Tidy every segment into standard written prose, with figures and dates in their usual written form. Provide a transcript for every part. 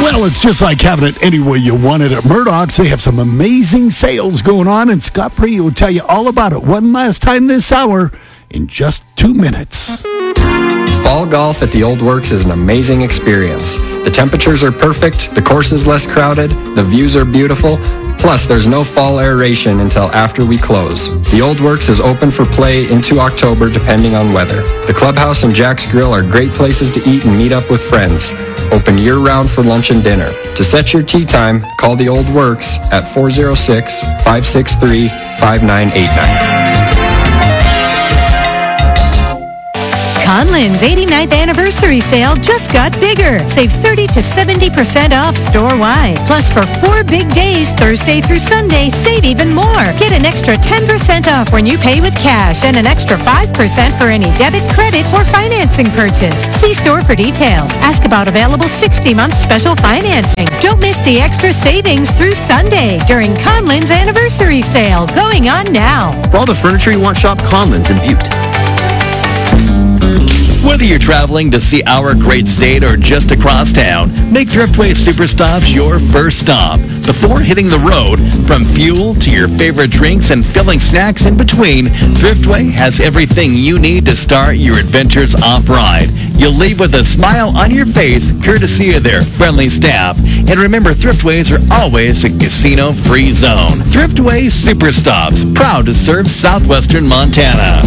Well, it's just like having it any way you want it at Murdoch's. They have some amazing sales going on, and Scott Pretty will tell you all about it one last time this hour in just 2 minutes. Fall golf at the Old Works is an amazing experience. The temperatures are perfect, the course is less crowded, the views are beautiful, plus there's no fall aeration until after we close. The Old Works is open for play into October depending on weather. The clubhouse and Jack's Grill are great places to eat and meet up with friends. Open year-round for lunch and dinner. To set your tee time, call the Old Works at 406-563-5989. Conlin's 89th anniversary sale just got bigger. Save 30 to 70% off store-wide. Plus, for 4 big days, Thursday through Sunday, save even more. Get an extra 10% off when you pay with cash and an extra 5% for any debit, credit, or financing purchase. See store for details. Ask about available 60-month special financing. Don't miss the extra savings through Sunday during Conlin's anniversary sale, going on now. For all the furniture you want, shop Conlin's in Butte. Whether you're traveling to see our great state or just across town, make Thriftway Superstops your first stop. Before hitting the road, from fuel to your favorite drinks and filling snacks in between, Thriftway has everything you need to start your adventures off-ride. You'll leave with a smile on your face, courtesy of their friendly staff. And remember, Thriftways are always a casino-free zone. Thriftway Superstops, proud to serve southwestern Montana.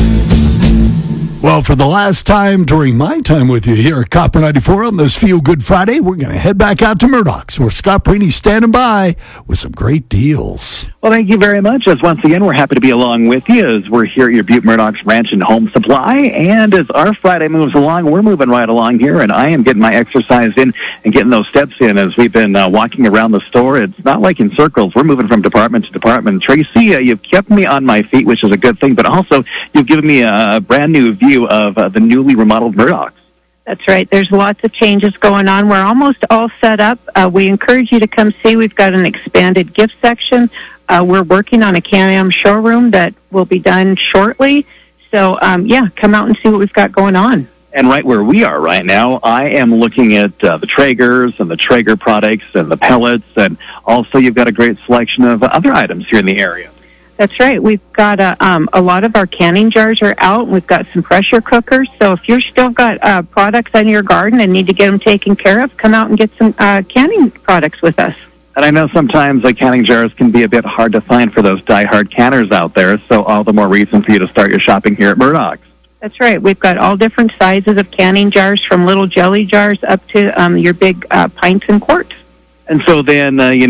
Well, for the last time during my time with you here at Copper 94 on this Feel Good Friday, we're going to head back out to Murdoch's, where Scott Preeney's standing by with some great deals. Well, thank you very much. As once again, we're happy to be along with you as we're here at your Butte Murdoch's Ranch and Home Supply. And as our Friday moves along, we're moving right along here, and I am getting my exercise in and getting those steps in as we've been walking around the store. It's not like in circles. We're moving from department to department. Tracy, you've kept me on my feet, which is a good thing, but also you've given me a brand new view of the newly remodeled Murdoch's. That's right. There's lots of changes going on. We're almost all set up. We encourage you to come see. We've got an expanded gift section. We're working on a Can-Am showroom that will be done shortly. So, come out and see what we've got going on. And right where we are right now, I am looking at the Traegers and the Traeger products and the pellets, and also you've got a great selection of other items here in the area. That's right. We've got a lot of our canning jars are out. We've got some pressure cookers. So if you've still got products in your garden and need to get them taken care of, come out and get some canning products with us. And I know sometimes canning jars can be a bit hard to find for those die-hard canners out there, so all the more reason for you to start your shopping here at Murdoch's. That's right. We've got all different sizes of canning jars, from little jelly jars up to your big pints and quarts. And so then, as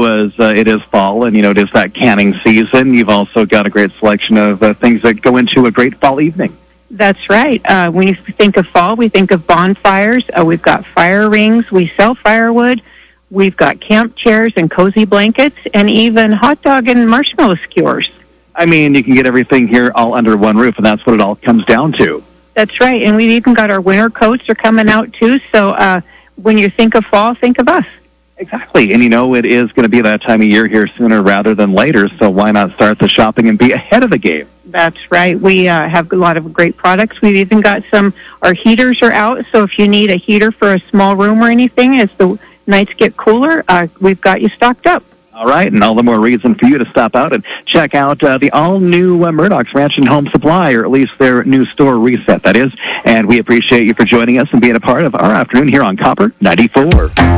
it is fall and, it is that canning season, you've also got a great selection of things that go into a great fall evening. That's right. When you think of fall, we think of bonfires. We've got fire rings. We sell firewood. We've got camp chairs and cozy blankets, and even hot dog and marshmallow skewers. I mean, you can get everything here all under one roof, and that's what it all comes down to. That's right. And we've even got our winter coats are coming out, too. So when you think of fall, think of us. Exactly. And, it is going to be that time of year here sooner rather than later, so why not start the shopping and be ahead of the game? That's right. We have a lot of great products. We've even got our heaters are out, so if you need a heater for a small room or anything, as the nights get cooler, we've got you stocked up. All right, and all the more reason for you to stop out and check out the all-new Murdoch's Ranch and Home Supply, or at least their new store reset, that is. And we appreciate you for joining us and being a part of our afternoon here on Copper 94.